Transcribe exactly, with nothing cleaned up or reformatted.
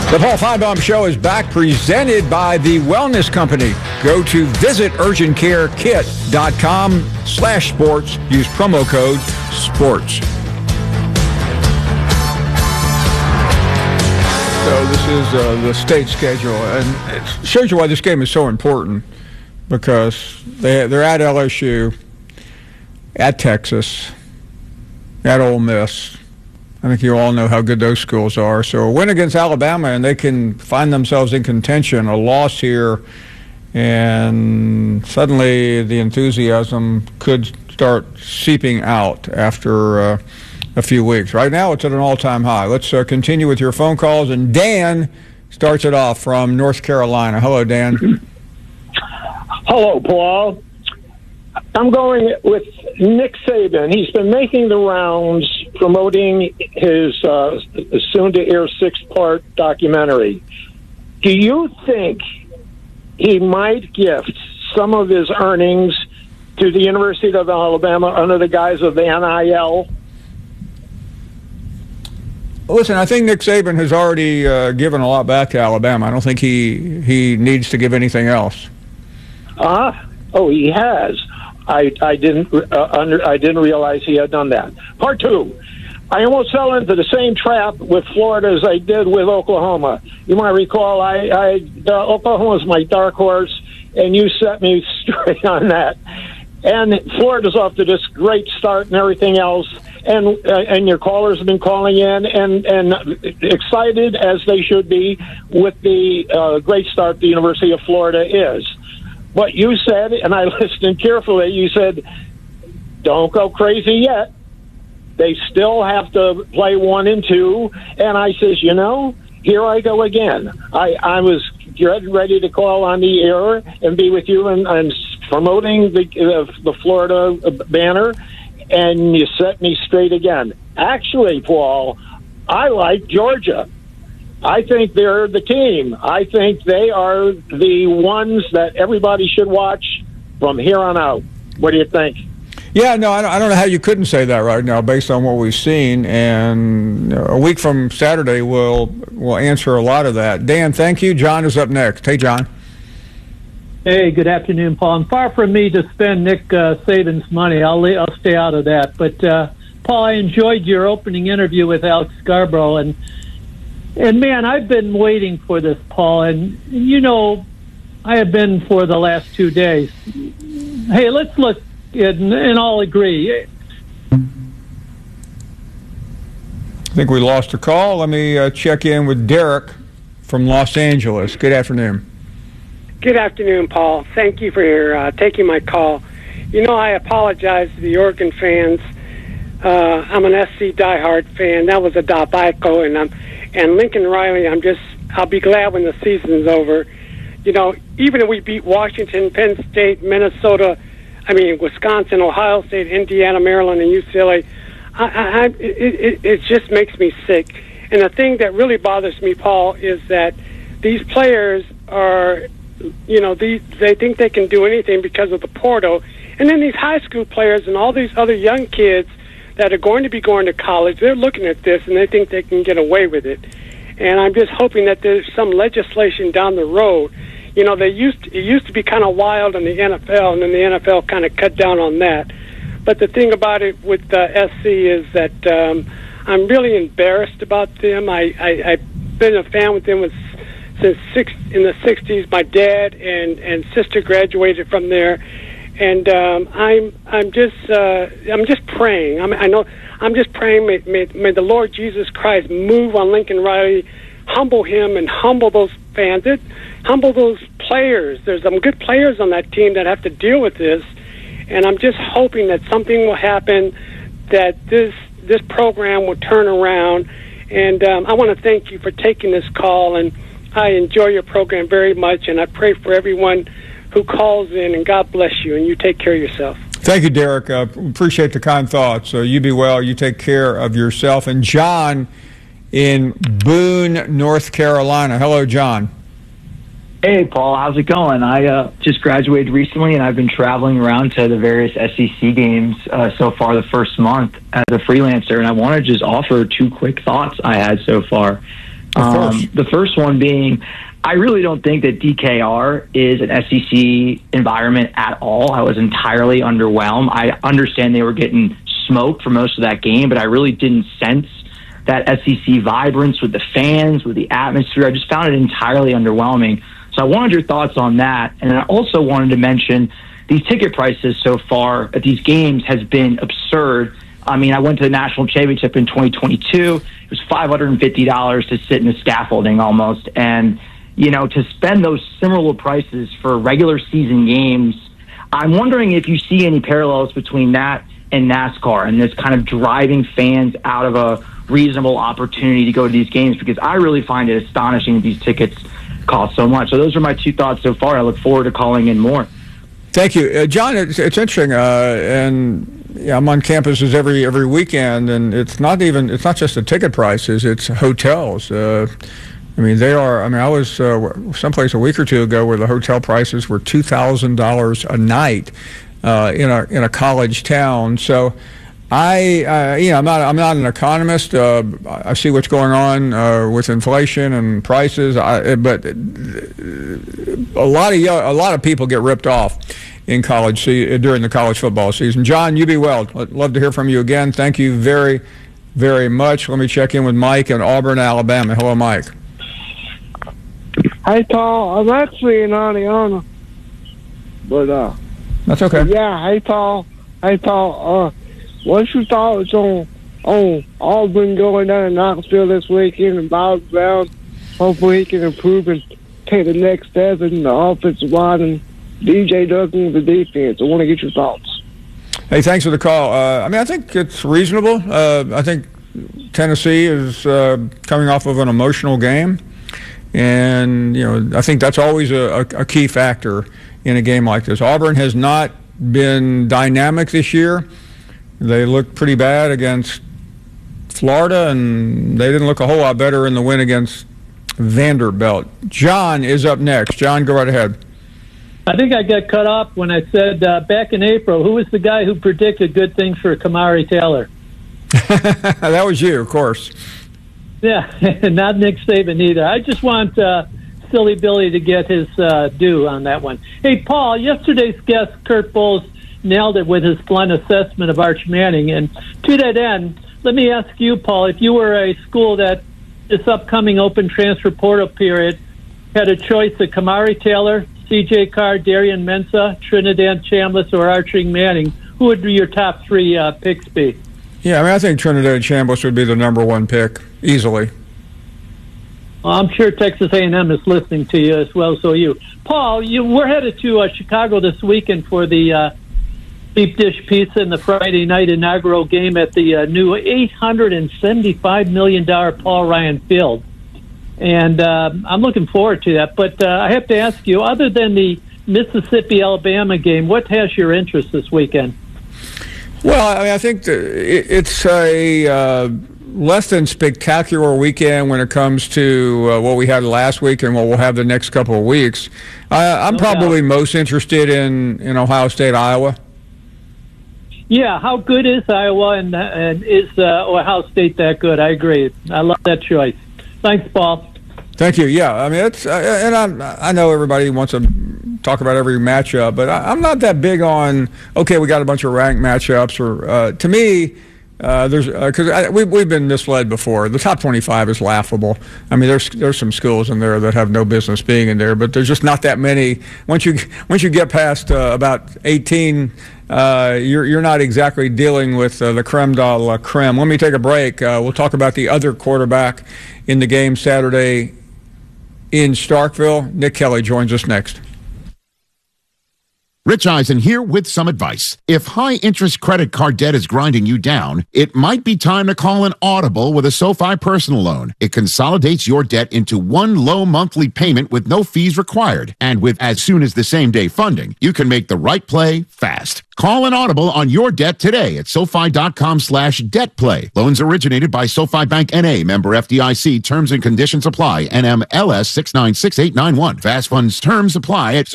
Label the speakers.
Speaker 1: The Paul Finebaum Show is back, presented by the Wellness Company. Go to visit urgent care kit dot com slash sports. Use promo code SPORTS. So this is uh, the state schedule, and it shows you why this game is so important, because they, they're at L S U, at Texas, at Ole Miss. I think you all know how good those schools are. So a win against Alabama, and they can find themselves in contention. A loss here, and suddenly the enthusiasm could start seeping out after uh, a few weeks. Right now, it's at an all-time high. Let's uh, continue with your phone calls, and Dan starts it off from North Carolina. Hello, Dan.
Speaker 2: Hello, Paul. I'm going with Nick Saban. He's been making the rounds promoting his uh, soon-to-air six-part documentary. Do you think he might gift some of his earnings to the University of Alabama under the guise of the N I L?
Speaker 1: Listen, I think Nick Saban has already uh, given a lot back to Alabama. I don't think he, he needs to give anything else.
Speaker 2: Ah, uh, oh, he has. I, I didn't uh, under, I didn't realize he had done that. Part two, I almost fell into the same trap with Florida as I did with Oklahoma. You might recall I, I uh, Oklahoma was my dark horse, and you set me straight on that. And Florida's off to this great start and everything else, and uh, and your callers have been calling in and, and excited, as they should be, with the uh, great start the University of Florida is. What you said, and I listened carefully, you said, don't go crazy yet. They still have to play one and two. And I says, you know, here I go again. I, I was ready to call on the air and be with you and, and promoting the, uh, the Florida banner, and you set me straight again. Actually, Paul, I like Georgia. I think they're the team. I think they are the ones that everybody should watch from here on out. What do you think?
Speaker 1: Yeah, no, I don't know how you couldn't say that right now based on what we've seen. And a week from Saturday, we'll, we'll answer a lot of that. Dan, thank you. John is up next. Hey, John.
Speaker 3: Hey, good afternoon, Paul. And far from me to spend Nick uh, Saban's money. I'll, I'll stay out of that. But, uh, Paul, I enjoyed your opening interview with Alex Scarborough, and And, man, I've been waiting for this, Paul, and, you know, I have been for the last two days. Hey, let's look at, and all agree.
Speaker 1: I think we lost a call. Let me uh, check in with Derek from Los Angeles. Good afternoon.
Speaker 4: Good afternoon, Paul. Thank you for your, uh, taking my call. You know, I apologize to the Oregon fans. Uh, I'm an S C diehard fan. That was a debacle, and I'm And Lincoln Riley, I'm just, I'll be glad when the season's over. You know, even if we beat Washington, Penn State, Minnesota, I mean, Wisconsin, Ohio State, Indiana, Maryland, and U C L A, I, I, it, it, it just makes me sick. And the thing that really bothers me, Paul, is that these players are, you know, these, they think they can do anything because of the portal. And then these high school players and all these other young kids that are going to be going to college, they're looking at this and they think they can get away with it. And I'm just hoping that there's some legislation down the road. You know, they used to, it used to be kind of wild in the N F L, and then the N F L kind of cut down on that. But the thing about it with uh, S C is that um, I'm really embarrassed about them. I, I, I've been a fan with them with, since six, in the sixties. My dad and, and sister graduated from there. And um, I'm I'm just uh, I'm just praying. I'm, I know I'm just praying. May, may, may the Lord Jesus Christ move on Lincoln Riley, humble him, and humble those fans, it, humble those players. There's some good players on that team that have to deal with this, and I'm just hoping that something will happen, that this this program will turn around. And um, I want to thank you for taking this call, and I enjoy your program very much, and I pray for everyone who calls in, and God bless you, and you take care of yourself.
Speaker 1: Thank you, Derek. Uh, appreciate the kind thoughts. So you be well. You take care of yourself. And John in Boone, North Carolina. Hello, John.
Speaker 5: Hey, Paul. How's it going? I uh, just graduated recently, and I've been traveling around to the various S E C games uh, so far the first month as a freelancer, and I want to just offer two quick thoughts I had so far. Um, the first one being, I really don't think that D K R is an S E C environment at all. I was entirely underwhelmed. I understand they were getting smoked for most of that game, but I really didn't sense that S E C vibrance with the fans, with the atmosphere. I just found it entirely underwhelming. So I wanted your thoughts on that. And I also wanted to mention these ticket prices so far at these games has been absurd. I mean, I went to the national championship in twenty twenty-two. It was five hundred fifty dollars to sit in the scaffolding almost. And, you know, to spend those similar prices for regular season games, I'm wondering if you see any parallels between that and NASCAR and this kind of driving fans out of a reasonable opportunity to go to these games, because I really find it astonishing that these tickets cost so much. So those are my two thoughts so far. I look forward to calling in more.
Speaker 1: Thank you, uh, John. It's, it's interesting, uh, and yeah, I'm on campuses every every weekend, and it's not even it's not just the ticket prices; it's hotels. Uh, I mean, they are. I mean, I was uh, someplace a week or two ago where the hotel prices were two thousand dollars a night uh, in a in a college town. So, I uh, you know I'm not I'm not an economist. Uh, I see what's going on uh, with inflation and prices. I, but a lot of young, a lot of people get ripped off in college se- during the college football season. John, you be well. I'd love to hear from you again. Thank you very, very much. Let me check in with Mike in Auburn, Alabama. Hello, Mike.
Speaker 6: Hey, Paul. I'm actually in Adiana, but uh,
Speaker 1: that's okay.
Speaker 6: Yeah. Hey, Paul. Hey, Paul. Uh, what's your thoughts on on Auburn going down to Knoxville this weekend and Bobby Brown? Hopefully, he can improve and take the next step in the offensive line and D J Duggan with the defense. I want to get your thoughts.
Speaker 1: Hey, thanks for the call. Uh, I mean, I think it's reasonable. Uh, I think Tennessee is uh, coming off of an emotional game, and you know, I think that's always a, a, a key factor in a game like this. Auburn has not been dynamic this year. They looked pretty bad against Florida, and they didn't look a whole lot better in the win against Vanderbilt. John is up next. John, go right ahead.
Speaker 3: I think I got cut off when I said uh, back in April, who was the guy who predicted good things for Kamari Taylor?
Speaker 1: That was you, of course.
Speaker 3: Yeah, not Nick Saban either. I just want uh, Silly Billy to get his uh, due on that one. Hey, Paul, yesterday's guest, Kurt Bowles, nailed it with his blunt assessment of Arch Manning. And to that end, let me ask you, Paul, if you were a school that this upcoming open transfer portal period had a choice of Kamari Taylor, C J Carr, Darian Mensah, Trinidad Chambliss, or Archie Manning, who would your top three uh, picks be?
Speaker 1: Yeah, I mean, I think Trinidad Chambliss would be the number one pick, easily.
Speaker 3: Well, I'm sure Texas A and M is listening to you as well, so you. Paul, you, we're headed to uh, Chicago this weekend for the uh, Deep Dish Pizza and the Friday night inaugural game at the uh, new eight hundred seventy-five million dollars Paul Ryan Field. And uh, I'm looking forward to that. But uh, I have to ask you, other than the Mississippi-Alabama game, what has your interest this weekend?
Speaker 1: Well, I mean, I think it's a uh, less than spectacular weekend when it comes to uh, what we had last week and what we'll have the next couple of weeks. Uh, I'm no probably doubt. most interested in, in Ohio State, Iowa.
Speaker 3: Yeah, how good is Iowa, and, and is uh, Ohio State that good? I agree. I love that choice. Thanks, Paul.
Speaker 1: Thank you. Yeah, I mean, it's uh, and I I know everybody wants to talk about every matchup, but I, I'm not that big on. Okay, we got a bunch of ranked matchups, or uh, to me, uh, there's because uh, we we've been misled before. The top twenty-five is laughable. I mean, there's there's some schools in there that have no business being in there, but there's just not that many. Once you once you get past uh, about eighteen. Uh, you're you're not exactly dealing with uh, the creme de la creme. Let me take a break. Uh, we'll talk about the other quarterback in the game Saturday in Starkville. Nick Kelly joins us next.
Speaker 7: Rich Eisen here with some advice. If high-interest credit card debt is grinding you down, it might be time to call an Audible with a SoFi personal loan. It consolidates your debt into one low monthly payment with no fees required. And with as soon as the same-day funding, you can make the right play fast. Call an Audible on your debt today at SoFi.com slash debt play. Loans originated by SoFi Bank N A, member F D I C. Terms and conditions apply. N M L S six nine six eight nine one. Fast funds terms apply at